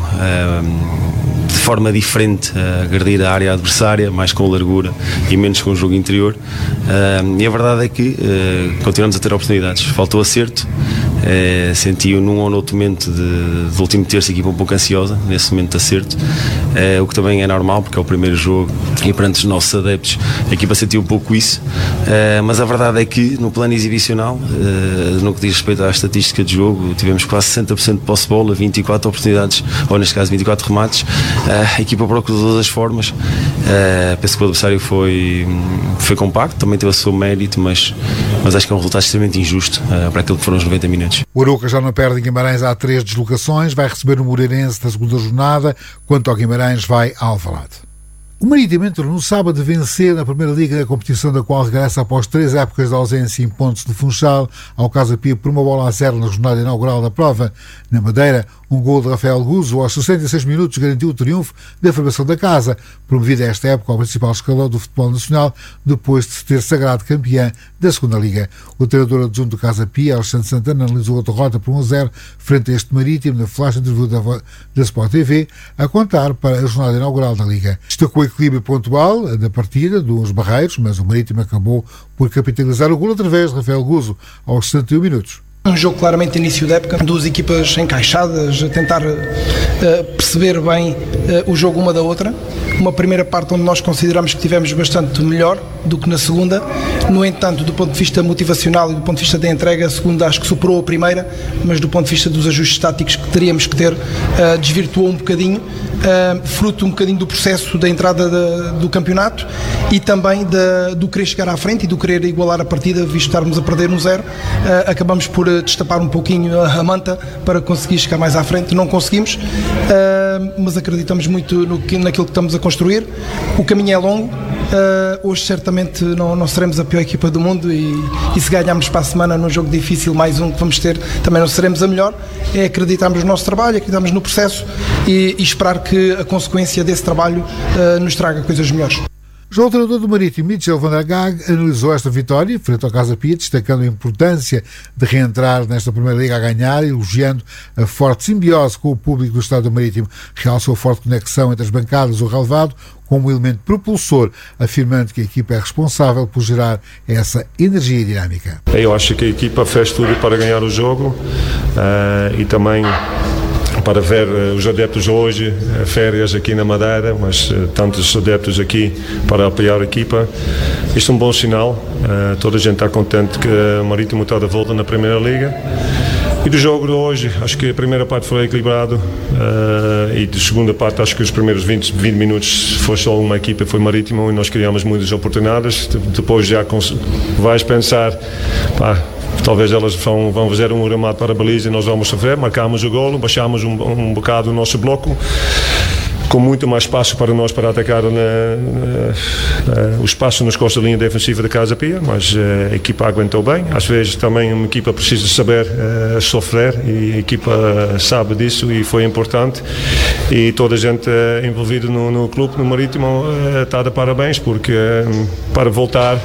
uh, de forma diferente uh, agredir a área adversária, mais com largura e menos com o jogo interior, uh, e a verdade é que uh, continuamos a ter oportunidades, faltou acerto. Uh, senti num ou noutro momento de, de último terço a equipa um pouco ansiosa nesse momento de acerto, uh, o que também é normal porque é o primeiro jogo e perante os nossos adeptos a equipa sentiu um pouco isso, uh, mas a verdade é que no plano exibicional, uh, no que diz respeito à estatística de jogo, tivemos quase sessenta por cento de posse de bola, vinte e quatro oportunidades, ou neste caso vinte e quatro remates, uh, a equipa procurou de todas as formas, uh, penso que o adversário foi, foi compacto, também teve o seu mérito, mas, mas acho que é um resultado extremamente injusto uh, para aquilo que foram os noventa minutos. O Arouca já não perde em Guimarães há três deslocações, vai receber o Moreirense na segunda jornada, quanto ao Guimarães vai ao Alvalade. O Marítimo entrou no sábado a vencer na Primeira Liga da competição, da qual regressa após três épocas de ausência em Pontes de Funchal ao Casa Pia por uma bola a zero na jornada inaugural da prova. Na Madeira, um gol de Rafael Guzo aos sessenta e seis minutos garantiu o triunfo da formação da casa, promovida esta época ao principal escalão do futebol nacional, depois de se ter sagrado campeã da segunda Liga. O treinador adjunto do Casa Pia, Alexandre Santana, analisou a derrota por um a zero frente a este Marítimo na flash interview da, da Sport T V, a contar para a jornada inaugural da Liga. Destacou o equilíbrio pontual da partida dos barreiros, mas o Marítimo acabou por capitalizar o gol através de Rafael Guzo aos sessenta e um minutos. Um jogo claramente de início da época, duas equipas encaixadas, a tentar uh, perceber bem uh, o jogo uma da outra. Uma primeira parte onde nós consideramos que tivemos bastante melhor do que na segunda. No entanto, do ponto de vista motivacional e do ponto de vista da entrega, a segunda acho que superou a primeira, mas do ponto de vista dos ajustes táticos que teríamos que ter, uh, desvirtuou um bocadinho, uh, fruto um bocadinho do processo da entrada de, do campeonato e também de, do querer chegar à frente e do querer igualar a partida, visto estarmos a perder no zero. Uh, acabamos por destapar um pouquinho a manta para conseguir chegar mais à frente. Não conseguimos, uh, mas acreditamos muito no, naquilo que estamos a construir. O caminho é longo. Uh, hoje certamente não, não seremos a pior equipa do mundo e, e se ganharmos para a semana num jogo difícil, mais um que vamos ter, também não seremos a melhor. É acreditarmos no nosso trabalho, acreditarmos no processo e, e esperar que a consequência desse trabalho uh, nos traga coisas melhores. Já o treinador do Marítimo, Mitchell van der Gaag, analisou esta vitória frente ao Casa Pia, destacando a importância de reentrar nesta Primeira Liga a ganhar, elogiando a forte simbiose com o público do Estado do Marítimo. Realçou a forte conexão entre as bancadas do relevado como elemento propulsor, afirmando que a equipa é responsável por gerar essa energia dinâmica. Eu acho que a equipa fez tudo para ganhar o jogo uh, e também para ver uh, os adeptos hoje, uh, férias aqui na Madeira, mas uh, tantos adeptos aqui para apoiar a equipa. Isto é um bom sinal, uh, toda a gente está contente que o Marítimo está de volta na Primeira Liga. E do jogo de hoje, acho que a primeira parte foi equilibrado uh, e de segunda parte acho que os primeiros vinte, vinte minutos foi só uma equipa, foi Marítimo, e nós criámos muitas oportunidades. Depois já vais pensar, pá, talvez elas vão, vão fazer um remate para a baliza e nós vamos sofrer. Marcámos o golo, baixámos um, um bocado o nosso bloco, com muito mais espaço para nós para atacar na, na, na, o espaço nas costas da linha defensiva da Casa Pia, mas uh, a equipa aguentou bem. Às vezes também uma equipa precisa saber uh, sofrer e a equipa uh, sabe disso e foi importante. E toda a gente uh, envolvida no, no clube, no Marítimo, uh, está de parabéns, porque uh, para voltar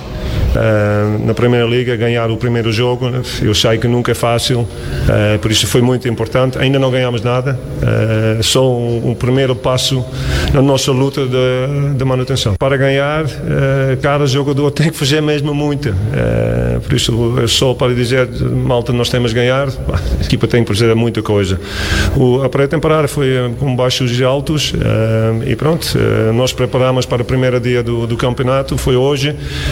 Uh, na Primeira Liga, ganhar o primeiro jogo, eu sei que nunca é fácil, uh, por isso foi muito importante. Ainda não ganhamos nada, uh, só um, um primeiro passo na nossa luta de, de manutenção. Para ganhar, uh, cada jogador tem que fazer mesmo muito, uh, por isso só para dizer, malta, nós temos que ganhar, a equipa tem que fazer muita coisa. O, a pré-temporada foi com baixos e altos, uh, e pronto, uh, nós preparamos para o primeiro dia do, do campeonato, foi hoje,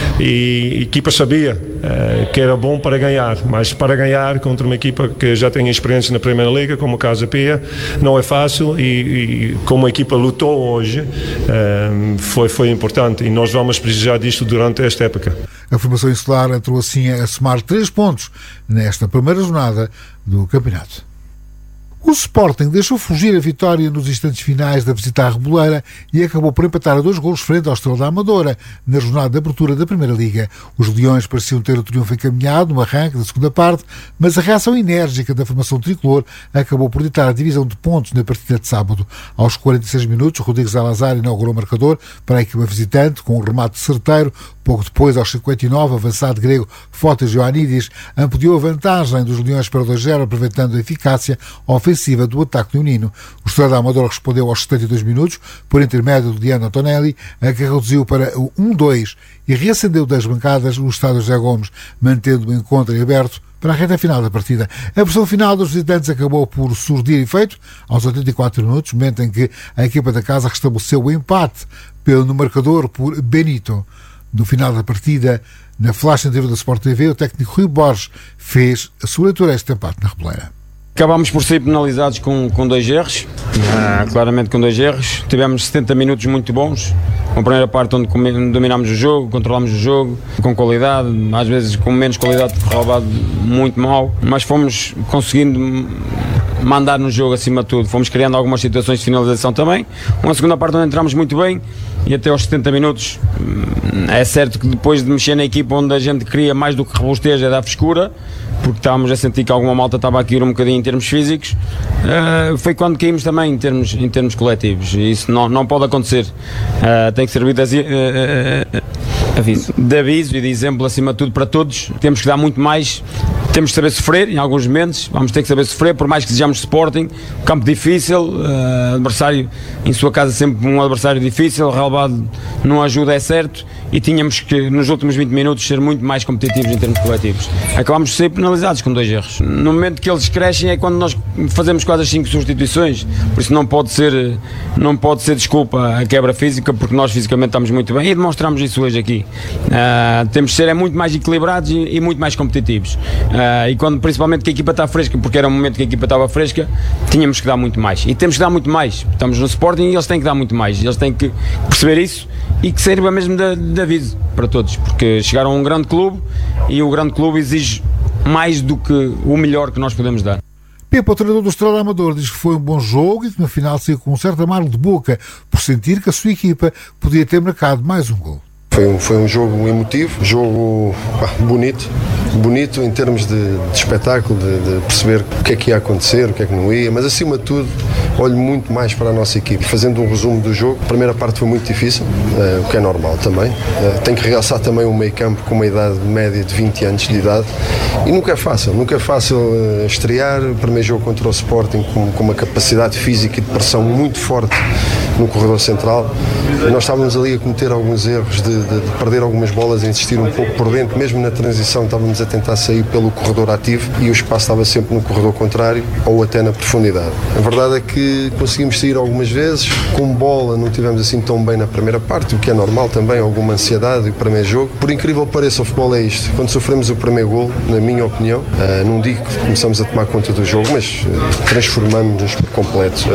e a equipa sabia uh, que era bom para ganhar, mas para ganhar contra uma equipa que já tem experiência na Primeira Liga, como o Casa Pia, não é fácil, e, e como a equipa lutou hoje, uh, foi, foi importante, e nós vamos precisar disto durante esta época. A formação insular entrou assim a somar três pontos nesta primeira jornada do campeonato. O Sporting deixou fugir a vitória nos instantes finais da visita à Reboleira e acabou por empatar a dois golos frente ao Estrela da Amadora, na jornada de abertura da Primeira Liga. Os Leões pareciam ter o triunfo encaminhado no arranque da segunda parte, mas a reação enérgica da formação tricolor acabou por ditar a divisão de pontos na partida de sábado. Aos quarenta e seis minutos, Rodrigo Salazar inaugurou o marcador para a equipa visitante, com um remate certeiro. Pouco depois, aos cinquenta e nove, o avançado grego Fotis Ioannidis ampliou a vantagem dos Leões para dois a zero, aproveitando a eficácia ofensiva do ataque leonino. O Estrela da Amadora respondeu aos setenta e dois minutos, por intermédio de Diano Antonelli, a que reduziu para o um a dois e reacendeu das bancadas o estádio José Gomes, mantendo o encontro em aberto para a reta final da partida. A versão final dos visitantes acabou por surtir efeito aos oitenta e quatro minutos, momento em que a equipa da casa restabeleceu o empate pelo no marcador por Benito. No final da partida, na flash anterior da Sport T V, o técnico Rui Borges fez a sua leitura deste empate na Reboleira. Acabámos por ser penalizados com, com dois erros, ah, claramente com dois erros. Tivemos setenta minutos muito bons. Uma primeira parte onde dominámos o jogo, controlámos o jogo com qualidade, às vezes com menos qualidade, porque roubado muito mal, mas fomos conseguindo mandar no jogo acima de tudo. Fomos criando algumas situações de finalização também. Uma segunda parte onde entramos muito bem e até aos setenta minutos é certo que depois de mexer na equipa onde a gente queria mais do que robusteja é dar frescura, porque estávamos a sentir que alguma malta estava a cair um bocadinho em termos físicos, uh, foi quando caímos também em termos, em termos coletivos, e isso não, não pode acontecer. Uh, tem que servir de, uh, uh, aviso. de aviso e de exemplo acima de tudo para todos. Temos que dar muito mais, temos que saber sofrer em alguns momentos, vamos ter que saber sofrer, por mais que sejamos Sporting, campo difícil, uh, adversário em sua casa sempre um adversário difícil, o relevado não ajuda, é certo, e tínhamos que nos últimos vinte minutos ser muito mais competitivos em termos coletivos. Acabámos de ser penalizados com dois erros. No momento que eles crescem é quando nós fazemos quase as cinco substituições, por isso não pode ser, não pode ser desculpa a quebra física, porque nós fisicamente estamos muito bem e demonstramos isso hoje aqui. Uh, temos de ser é muito mais equilibrados e, e muito mais competitivos. Uh, e quando principalmente que a equipa está fresca, porque era um momento que a equipa estava fresca, tínhamos que dar muito mais. E temos que dar muito mais. Estamos no Sporting e eles têm que dar muito mais. Eles têm que perceber isso e que sirva mesmo de, de aviso para todos, porque chegaram a um grande clube e o grande clube exige mais do que o melhor que nós podemos dar. Pepe, o treinador do Estrela Amador, diz que foi um bom jogo e que no final saiu com um certo amargo de boca por sentir que a sua equipa podia ter marcado mais um gol. Foi um, foi um jogo emotivo, jogo pá, bonito, bonito em termos de, de espetáculo, de, de perceber o que é que ia acontecer, o que é que não ia, mas acima de tudo olho muito mais para a nossa equipe. Fazendo um resumo do jogo, a primeira parte foi muito difícil, uh, o que é normal também. Uh, tem que realçar também um meio campo com uma idade média de vinte anos de idade e nunca é fácil, nunca é fácil uh, estrear. O primeiro jogo contra o Sporting com, com uma capacidade física e de pressão muito forte no corredor central. Nós estávamos ali a cometer alguns erros de, de, de perder algumas bolas, a insistir um pouco por dentro, mesmo na transição estávamos a tentar sair pelo corredor ativo e o espaço estava sempre no corredor contrário ou até na profundidade. A verdade é que conseguimos sair algumas vezes, com bola não tivemos assim tão bem na primeira parte, o que é normal também, alguma ansiedade, o primeiro jogo. Por incrível que pareça, o futebol é isto. Quando sofremos o primeiro gol, na minha opinião, uh, não digo que começamos a tomar conta do jogo, mas uh, transformamos-nos por completo.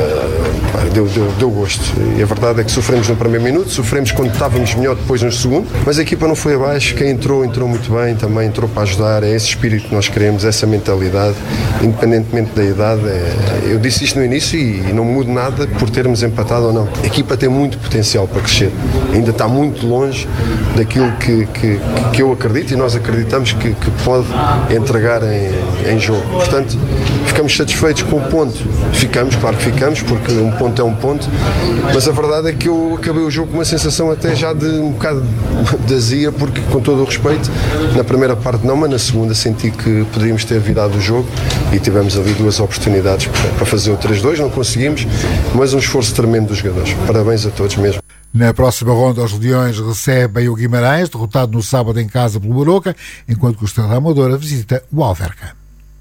Uh, deu, deu, deu gosto. E a verdade é que sofremos no primeiro minuto, sofremos quando estávamos melhor depois no segundo, mas a equipa não foi abaixo, quem entrou, entrou muito bem, também entrou para ajudar, é esse espírito que nós queremos, essa mentalidade, independentemente da idade. É, eu disse isto no início e não mudo nada por termos empatado ou não. A equipa tem muito potencial para crescer, ainda está muito longe daquilo que, que, que eu acredito e nós acreditamos que, que pode entregar em, em jogo. Portanto, ficamos satisfeitos com o ponto, ficamos, claro que ficamos, porque um ponto é um ponto, mas a verdade é que eu acabei o jogo com uma sensação até já de um bocado de azia, porque com todo o respeito, na primeira parte não, mas na segunda senti que poderíamos ter virado o jogo e tivemos ali duas oportunidades para fazer o três dois, não conseguimos, mas um esforço tremendo dos jogadores. Parabéns a todos mesmo. Na próxima ronda, os Leões recebem o Guimarães, derrotado no sábado em casa pelo Maroca, enquanto que o Estrela Amadora visita o Alverca.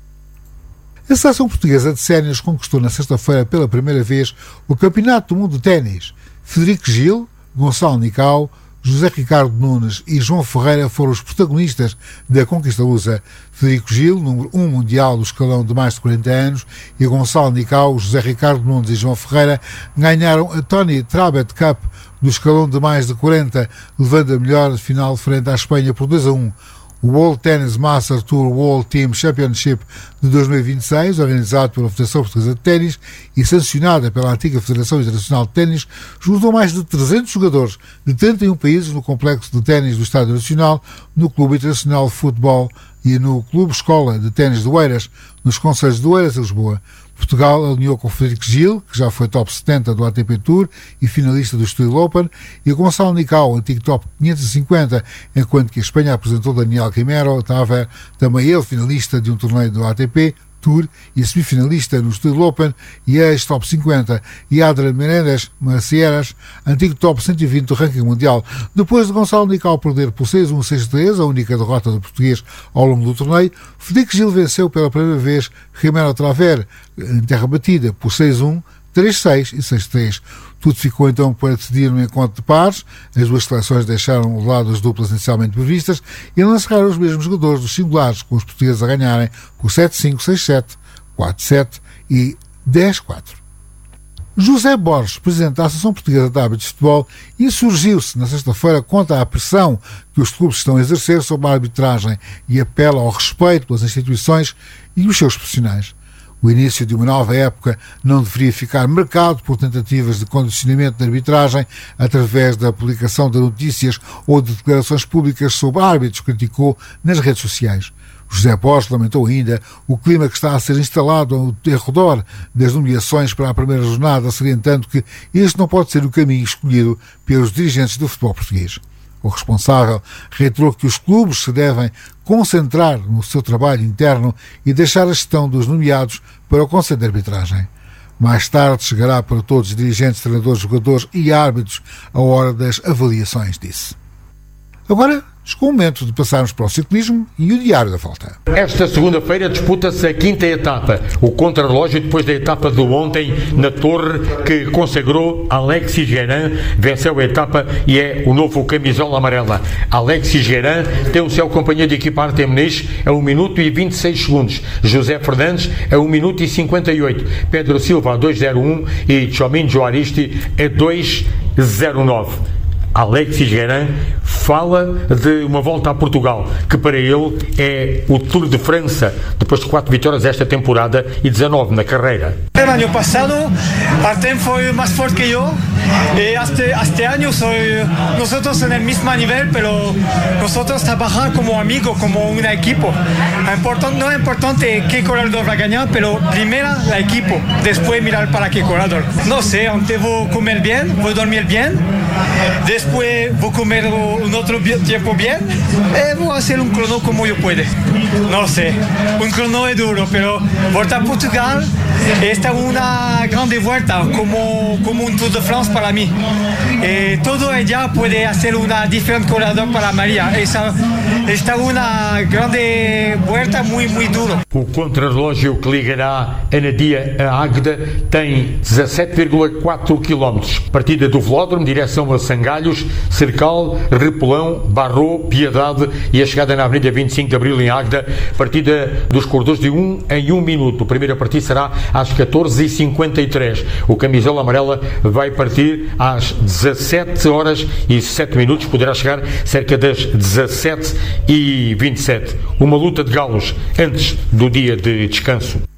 A seleção portuguesa de séniores conquistou na sexta-feira pela primeira vez o Campeonato do Mundo de Ténis. Frederico Gil, Gonçalo Nicao, José Ricardo Nunes e João Ferreira foram os protagonistas da conquista lusa. Frederico Gil, número um mundial do escalão de mais de quarenta anos, e Gonçalo Nicao, José Ricardo Nunes e João Ferreira ganharam a Tony Trabet Cup do escalão de mais de quarenta, levando a melhor final frente à Espanha por dois a um. O World Tennis Master Tour World Team Championship de dois mil e vinte e seis, organizado pela Federação Portuguesa de Ténis e sancionada pela antiga Federação Internacional de Ténis, juntou mais de trezentos jogadores de trinta e um países no complexo de ténis do Estádio Nacional, no Clube Internacional de Futebol e no Clube Escola de Ténis de Oeiras, nos concelhos de Oeiras e Lisboa. Portugal alinhou com Frederico Gil, que já foi top setenta do A T P Tour e finalista do Estoril Open, e Gonçalo Nicao, antigo top quinhentos e cinquenta, enquanto que a Espanha apresentou Daniel Quimero, estava também ele finalista de um torneio do A T P Tour e semifinalista no Estoril Open e ex-top cinquenta, e Adrian Menendez Macieras, antigo top cento e vinte do ranking mundial. Depois de Gonçalo Nicao perder por seis a um, seis a três, a única derrota do português ao longo do torneio, Frederico Gil venceu pela primeira vez Jimeno Traver, em terra batida, por seis a um, três a seis e seis a três. Tudo ficou então para decidir no encontro de pares. As duas seleções deixaram de lado as duplas inicialmente previstas e lançaram os mesmos jogadores dos singulares, com os portugueses a ganharem por sete a cinco, seis a sete, quatro a sete e dez a quatro. José Borges, presidente da Associação Portuguesa de Árbitros de Futebol, insurgiu-se na sexta-feira contra a pressão que os clubes estão a exercer sobre a arbitragem e apela ao respeito pelas instituições e os seus profissionais. O início de uma nova época não deveria ficar marcado por tentativas de condicionamento da arbitragem através da publicação de notícias ou de declarações públicas sobre árbitros, criticou nas redes sociais. José Borges lamentou ainda o clima que está a ser instalado ao redor das nomeações para a primeira jornada, salientando que este não pode ser o caminho escolhido pelos dirigentes do futebol português. O responsável reiterou que os clubes se devem concentrar no seu trabalho interno e deixar a gestão dos nomeados para o Conselho de Arbitragem. Mais tarde chegará para todos os dirigentes, treinadores, jogadores e árbitros a hora das avaliações, disse. Agora, chegou o momento de passarmos para o ciclismo e o Diário da Volta. Esta segunda-feira disputa-se a quinta etapa, o contrarrelógio depois da etapa de ontem na Torre, que consagrou Alexis Guerin, venceu a etapa e é o novo camisola amarela. Alexis Guerin tem o seu companheiro de equipa Artem Muniz a um minuto e vinte e seis segundos, José Fernandes a um minuto e cinquenta e oito, Pedro Silva a dois zero um e Chomin Joaristi a dois zero nove. Alexis Guerin fala de uma volta a Portugal, que para ele é o Tour de França, depois de quatro vitórias esta temporada e dezanove na carreira. El año pasado Artem foi más fuerte que yo y este, este año soy nosotros en el mismo nivel, pero nosotros trabajar como amigos, como un equipo. Important, no es importante qué corredor va a ganar, pero primero el equipo, después mirar para qué corredor. No sé, antes voy a comer bien, voy a dormir bien, después voy a comer un otro tiempo bien y voy a hacer un crono como yo puedo. No sé, un crono es duro, pero volta a Portugal esta es una grande vuelta, como, como un Tour de France para mí. Eh, todo ella puede hacer una diferente corredor para María. Esa, esta es una grande vuelta muy, muy duro. O contrarrelógio que ligará Anadia a Águeda tem dezassete vírgula quatro quilómetros. Partida do Velódromo, direção a Sangalhos, Cercal, Repolão, Barro, Piedade e a chegada na Avenida vinte e cinco de Abril em Águeda. Partida dos corredores de um em um minuto. O primeiro a partir será às catorze e cinquenta e três. O camisola amarela vai partir às dezassete horas e sete minutos. Poderá chegar cerca das dezassete e vinte e sete. Uma luta de galos antes do dia de descanso.